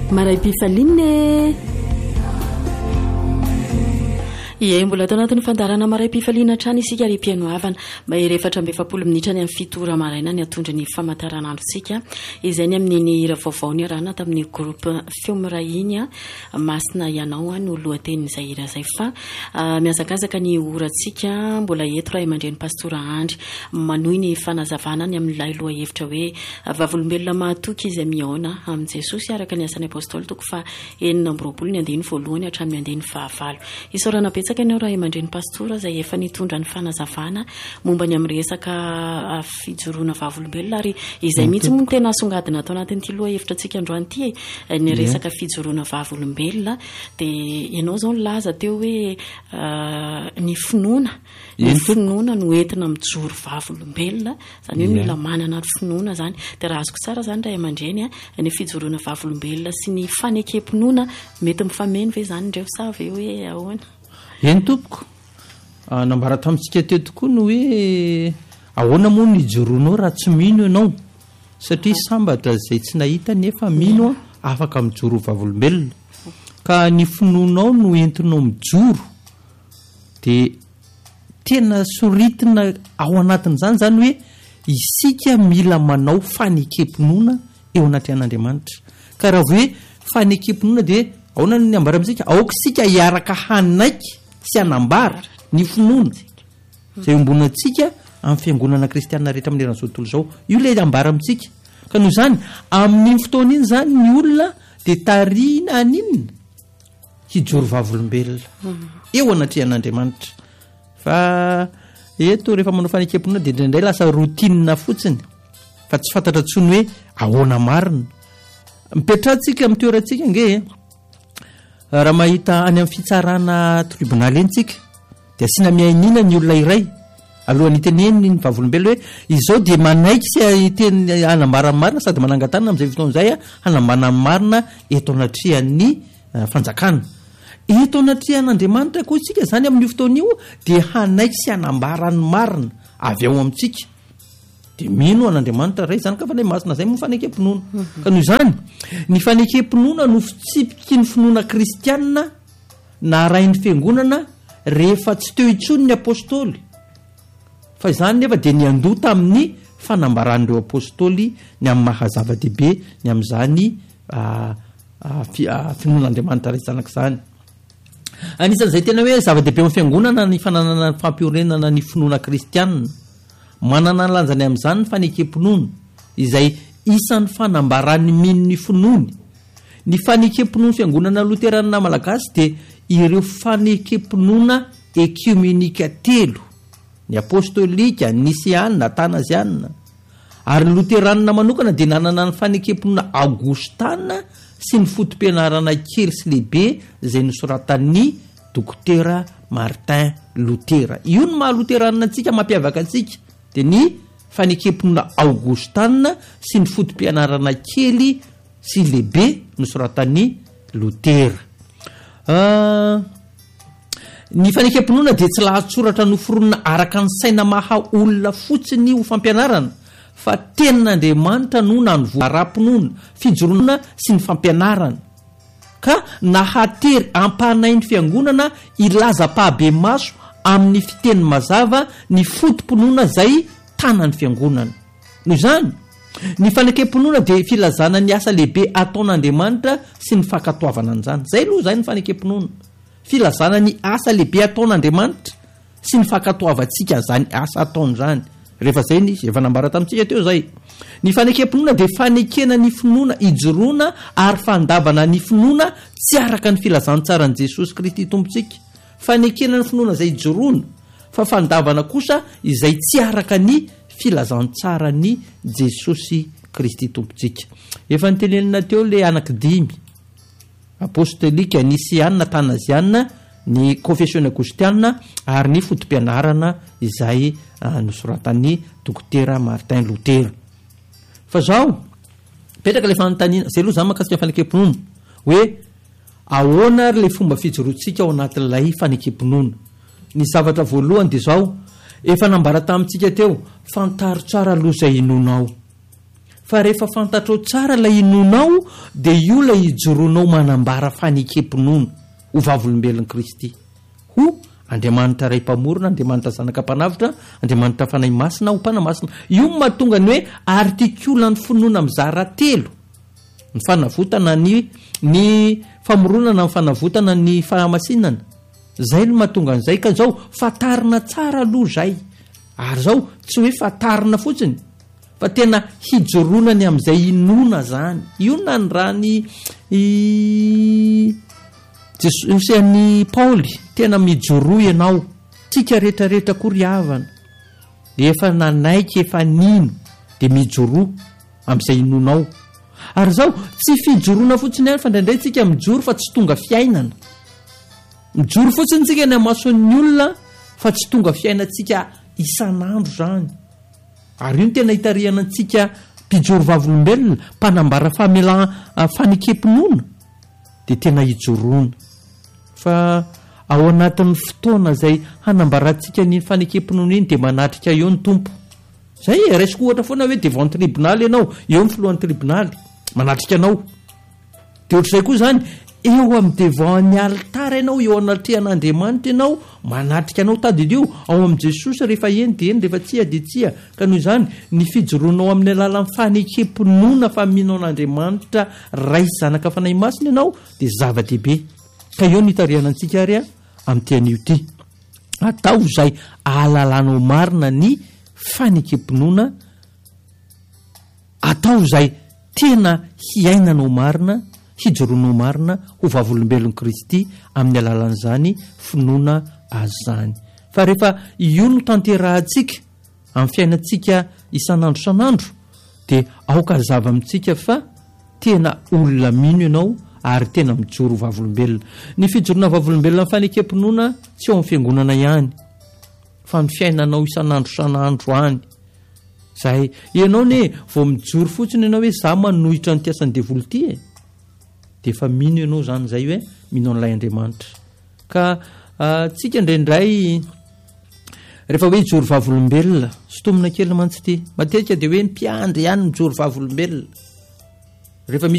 Maray-pifaline ie mbola atao anatin'ny fandarana maray-pifaliana trany isika ary mpiaino havana mahery 4 minitra ny amin'ny fitora maraina ny atondra ny famantaranandrosika izay ny amin'ny hira vaovao ny arana tamin'ny groupe Feomrahiny Masina ianao no lohatenin'izay hira izay fa miazakazaka ny orantsika mbola eto Ray aman-dren'ny pastora Andry manohy ny fanazavana ny amin'ny lay loha hevitra hoe vavolombelona mahatoky izay miaona amin' Jesosy araka ny asan'ny apôstôly toko fa 9 ny andiny voalohany hatramin'ny andiny fahavalo isorana betsaka ny Ray aman-dren'ny pastora izay efa nitondra ny fanazavana momba ny amin'ny resaka fijoroana vavolombelona ary izay mihitsy moa tena songadina atao anatin'ity loha hevitra antsika androany ity ny resaka fijoroana vavolombelona dia ianao zao nilaza teo hoe ny finoana no entina mijoro vavolombelona zany hoe mila manana finoana zany dia raha azoko tsara zany Ray aman-dreny ny fijoroana vavolombelona sy ny fanekempinoana mety mifameno ve zany ndreo sa ve hoe ahoana eny tompoko nambara tamintsika teo tokoa no hoe ahoana moa ny joroanao raha tsy mino ianao satria sambatra zay tsy nahita nefa mino afaka mijoro vavolombelona ka ny finoanao no entinao mijoro dia tena soritina ao anatin'izany zany hoe isika mila manao fanekempinoana eo anaty an'Andriamanitra ka raha hoe fanekempinoana dia ahoana ny ambara amintsika aoka sika hiaraka hanaiky sy anambara ny finoana zay ombonantsika amin'ny fiangonana kristianina rehetra amin'ny eran'izao tontolo izao io ilay ambara amintsika ka noho izany amin'iny fotoana iny zany ny olona dia tariana aninona hijoro vavolombelona eo anatrehan'Andriamanitra fa eto rehefa manao fanekempinoana dia indraindray lasa rotina fotsiny fa tsy fantatra tsony hoe ahoana marina mipetrahantsika amin'ny toerantsika nge raha mahita any amin'ny fitsarana tribonaly entsika dia asiana miainina ny olona iray alohan'ny iteneny ny vavolombelona hoe izao dia manaiky sy teny hanambara marina sady manangatanana amin'izay fotoan'izay hanambana marina eto anatrehan'ny fanjakana eto anatrehan'Andriamanitra koa isika zany amin'io fotoan'io dia hanaiky sy hanambarany marina avy ao amintsika dia mino an'Andriamanitra ray zany ka fa ilay masina zay moa fanekempinoana ka noho izany ny fanekempinoana no fitsipiky ny finoana kristianina na arain'ny fiangonana rehefa tsy teo intsony ny apôstôly fa izany nefa dia ny andoha tamin'ny fanambaran'ireo apôstôly ny amin'ny mahazava-dehibe ny amin'izany finoan'Andriamanitra ray zanaka izany anisan'izay tena hoe zava-dehibe amin'ny fiangonana ny fananana fampiorenana ny finoana kristianina manana ny lanjany amin'izany ny fanekempinoana izay isan'ny fanambaran'ny mino ny finoany ny fanekempinoana fiangonana loteranina malagasy dia ireo fanekempinoana ekumenika 3 ny apôstôlika nisianina tanazianina ary ny loteranina manokana dia nanana ny fanekempinoana aogostana sy ny fotom-pianarana kely sy lehibe izay nosoratan'ny dokotera Martin Lutera io ny maha loteranina antsika mampiavaka antsika dia ny fanekempinoana aogostana sy ny fotom-pianarana kely sy lehibe nosoratan'ny Lutera ny fanekempinoana dia tsy lahatsoratra noforonina araka ny saina maha olona fotsiny ho fampianarana fa tenin'Andriamanitra no nanovoara-pinoana fijoroana sy ny fampianarana ka nahatery ampanain'ny fiangonana ilaza-pahabe maso amin'ny fiteny mazava ny fotom-pinoana zay tanan'ny fiangonana noho izany ny fanekempinoana dia filazana ny asa lehibe ataon'Andriamanitra sy ny fankatoavana an'izany zay aloha zay ny fanekempinoana filazana ny asa lehibe ataon'Andriamanitra sy ny fankatoavantsika zany asa ataony zany rehefa zay ny efa nambara tamintsika teo zay ny fanekempinoana dia fanekena ny finoana ijoroana ary fandavana ny finoana tsy araka ny filazantsarany Jesosy Kristy tompontsika fanekena ny finoana zay ijoroana fa fandavana kosa izay tsy araka ny filazantsarany Jesosy Kristy tompontsika efa nitenenina teo le anaky 5 apôstôlika nisianina tanazianina ny confession agostianina ary ny fotom-pianarana izay nosoratan'ny dokotera Martin Lutera fa zao petraka le fanontaniana zay aloha zany makasika fanekempinoana hoe ahoana ary le fomba fijoroantsika ao anatin'ilay fanekempinoana ny zavatra voalohany dia zao efa nambara tamintsika teo fantaro tsara aloha zay inonao fa rehefa fantatrao tsara lay inonao dia io lay ijoroanao manambara fanekempinono ho vavolombelon'i Kristy ho Andriamanitra ray mpamorona, Andriamanitra zanaka mpanavitra, Andriamanitra fanahy masina ho mpanamasina. Io mahatonga ny hoe artikulan'ny finoana mizara telo, ny fanavotana ny famoronana, ny fanavotana ny fahamasinana. Zay no mahatonga an'izay ka zao fatarina tsara aloha zay. Ary zao tsy hoe fatarina fotsiny fa tena hijoronany amin'izay inona zany. Io na ny rany Jesosy Paoly tena mijoro ianao, tsika rehetrarehetra koa ry havana, efa nanaiky efa nino dia mijoro amin'izay inonao. Ary zao tsy fijoroana fotsiny ihany fa indraindray tsika mijoro fa tsy tonga fiainana. Mijoro fotsiny tsika ny amason'ny olona fa tsy tonga fiainantsika isan'andro zany. Ary io no tena hitarihana antsika mpijoro vavolombelona, mpanambara fanekempinoana dia tena hijoroana. Fa ao anatin'ny fotoana izay hanambarantsika ny fanekempinoana iny dia manatrika eo ny tompo. Zay raisiko ohatra foana hoe devant tribunal ianao, eo ny filohan'ny tribunaly manatrika anao. Dia ohatr'izay koa zany eo amin'ny devant ny alitara ianao, eo anatrehan'Andriamanitra ianao, manatrika anao tadidio ao amin'i Jesosy rehefa eny dia eny, rehefa tsia dia tsia. Ka noho izany ny fijoroanao amin'ny alalan'ny fanekempinoana faminao an'Andriamanitra ray zanaka fanahy masina ianao dia zava-dehibe. Ka eo ny hitariana antsika ary amin'ity anio ity. Atao izay ahalalànao marina ny fanekempinoana, atao izay tena hiainanao marina, hijoroanao marina ho vavolombelon'i Kristy amin'ny alalan'izany finoana azy zany. Fa rehefa io no tanterahantsika amin'ny fiainantsika isan'andro isan'andro dia aoka zava amintsika fa tena olona mino ianao ary tena mijoro vavolombelona. Ny fijoroana vavolombelona amin'ny fanekempinoana tsy ao amin'ny fiangonana ihany fa ny fiainanao isan'andro isan'andro any. Zay ianao ne vao mijoro fotsiny ianao hoe za manohitra ny tiasan'ny devolo ty dia efa mino ianao zany zay hoe mino an'ilay Andriamanitra. Ka tsika indraindray rehefa hoe ijoro vavolombelona, sotomina kely mantsy ity, matetika dia hoe ny mpiandry ihany mijoro vavolombelona. Rehefa misy